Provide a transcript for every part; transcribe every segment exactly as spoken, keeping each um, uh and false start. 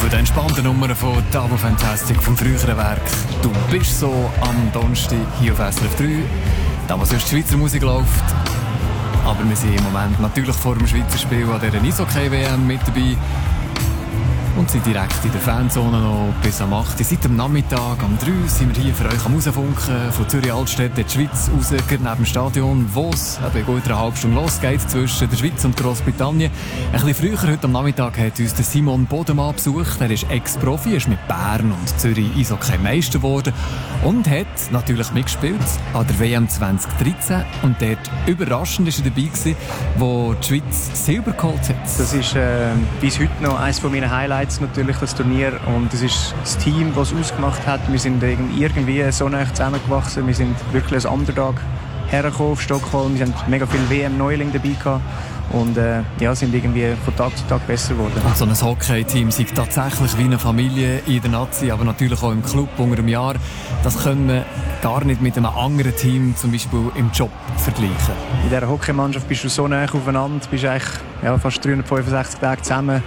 Von den entspannten Nummern von Tabo Fantastic vom früheren Werk «Du bist so» am Donnerstag hier auf S R F drei. Da, wo sonst die Schweizer Musik läuft. Aber wir sind im Moment natürlich vor dem Schweizer Spiel an dieser Eishockey-W M mit dabei. Und sind direkt in der Fanzone noch bis am acht Uhr. Seit dem Nachmittag, am drei Uhr, sind wir hier für euch am Rausfunken von Zürich Altstädt in die Schweiz raus, neben dem Stadion, wo es eben gut eine halbe Stunde losgeht zwischen der Schweiz und Großbritannien. Ein bisschen früher, heute am Nachmittag, hat uns der Simon Bodemann besucht. Er ist Ex-Profi, ist mit Bern und Zürich Eishockey-Meister geworden und hat natürlich mitgespielt an der W M zwanzig dreizehn. Und dort überraschend war er dabei gewesen, wo die Schweiz Silber geholt hat. Das ist äh, bis heute noch eines meiner Highlights. Natürlich das Turnier, und es ist das Team, das es ausgemacht hat. Wir sind irgendwie so nah zusammengewachsen. Wir sind wirklich als Underdog hergekommen auf Stockholm. Wir haben mega viele W M-Neulinge dabei gehabt und äh, ja, sind irgendwie von Tag zu Tag besser geworden. Und so ein Hockey-Team ist tatsächlich wie eine Familie in der Nazi, aber natürlich auch im Club unter einem Jahr. Das können wir gar nicht mit einem anderen Team, zum Beispiel im Job, vergleichen. In dieser Hockeymannschaft bist du so nah aufeinander, bist eigentlich ja, fast dreihundertfünfundsechzig Tage zusammen.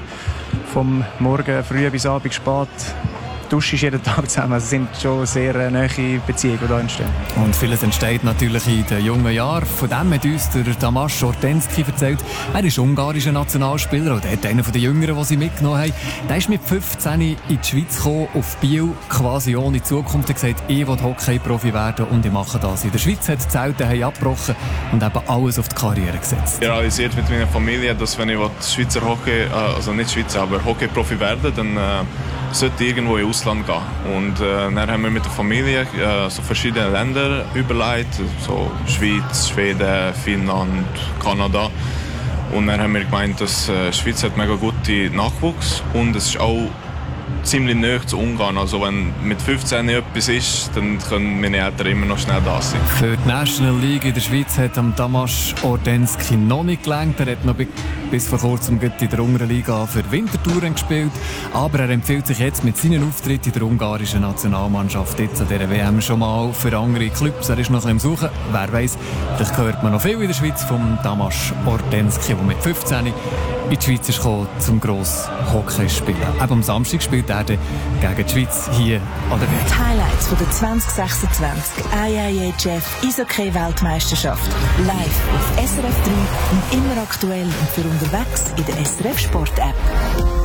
Vom Morgen früh bis Abend spät. Duschen ist jeden Tag zusammen. Also es sind schon sehr nahe Beziehungen, die hier entstehen. Und vieles entsteht natürlich in den jungen Jahren. Von dem hat uns der Tamas Ordenski erzählt. Er ist ungarischer Nationalspieler und er ist einer der Jüngeren, die sie mitgenommen haben. Der ist mit fünfzehn in die Schweiz gekommen, auf Biel, quasi ohne Zukunft. Er hat gesagt, ich will Hockey-Profi werden und ich mache das. In der Schweiz hat die Zelte abgebrochen und eben alles auf die Karriere gesetzt. Ich realisiert mit meiner Familie, dass wenn ich Schweizer Hockey, also nicht Schweizer, aber Hockey-Profi werden, dann äh, sollte ich irgendwo in Ausland gehen. Und äh, dann haben wir mit der Familie äh, so verschiedene Länder überlegt, so Schweiz, Schweden, Finnland, Kanada. Und dann haben wir gemeint, dass äh, Schweiz hat mega gute Nachwuchs und es ist auch ziemlich nahe zu Ungarn. Also wenn mit fünfzehn etwas ist, dann können meine Eltern immer noch schnell da sein. Für die National League in der Schweiz hat am Tamas Ordenski noch nicht gelangt. Er hat noch bis vor kurzem in der unteren Liga für Wintertouren gespielt. Aber er empfiehlt sich jetzt mit seinen Auftritten in der ungarischen Nationalmannschaft jetzt an dieser W M schon mal für andere Clubs. Er ist noch ein bisschen im Suchen. Wer weiss, vielleicht hört man noch viel in der Schweiz vom Tamas Ordenski, der mit fünfzehn in die Schweiz ist gekommen, zum grossen Hockey spielen. Eben am Samstag spielt er gegen die Schweiz hier an der W M. Die Highlights von der zwanzig sechsundzwanzig I I H F Eishockey-Weltmeisterschaft. Live auf S R F drei und immer aktuell und für unterwegs in der S R F Sport App.